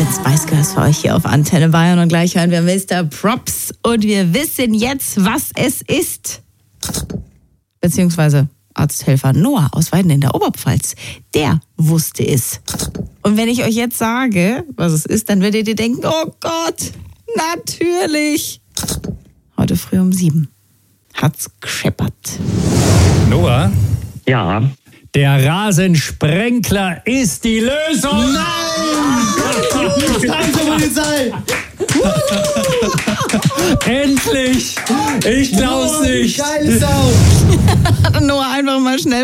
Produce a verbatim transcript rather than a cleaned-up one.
mit Spice Girls für euch hier auf Antenne Bayern und gleich hören wir Mister Props und wir wissen jetzt, was es ist. Beziehungsweise Arzthelfer Noah aus Weiden in der Oberpfalz, der wusste es. Und wenn ich euch jetzt sage, was es ist, dann werdet ihr denken, oh Gott, natürlich. Heute früh um sieben hat's gescheppert. Noah? Ja. Der Rasensprenkler ist die Lösung! Nein! Danke, Polizei! Endlich! Ich glaub's nicht! Geile Sau! Hat Noah einfach mal schnell